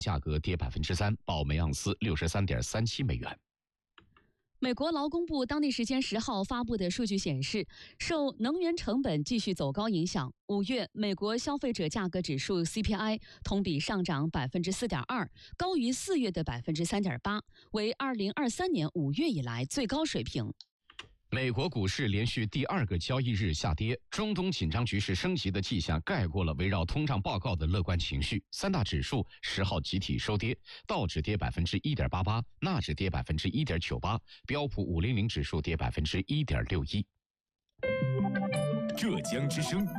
价格跌3%，报每盎司63.37美元。 美国劳工部当地时间10号发布的数据显示，受能源成本继续走高影响，5月美国消费者价格指数 CPI 同比上涨4.2%，高于4月的3.8%，为2023年5月以来最高水平。 美国股市连续第2个交易日下跌，中东紧张局势升级的迹象盖过了围绕通胀报告的乐观情绪。3大指数10号集体收跌，道指跌1.88%，纳指跌1.98%，标普500指数跌1.61%。 浙江之声